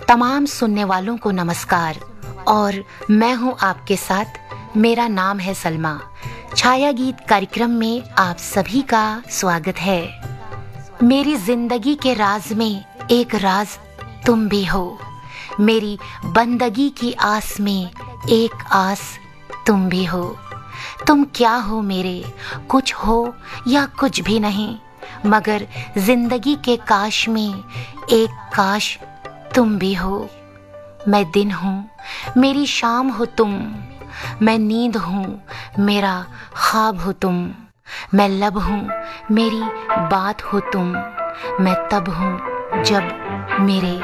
तमाम सुनने वालों को नमस्कार और मैं हूं आपके साथ। मेरा नाम है सलमा। छाया गीत कार्यक्रम में आप सभी का स्वागत है। मेरी जिंदगी के राज में एक राज तुम भी हो, मेरी बंदगी की आस में एक आस तुम भी हो। तुम क्या हो मेरे, कुछ हो या कुछ भी नहीं, मगर जिंदगी के काश में एक काश तुम भी हो। मैं दिन हूँ, मेरी शाम हो तुम, मैं नींद हूँ, मेरा ख्वाब हो तुम, मैं लब हूँ, मेरी बात हो तुम, मैं तब हूँ जब मेरे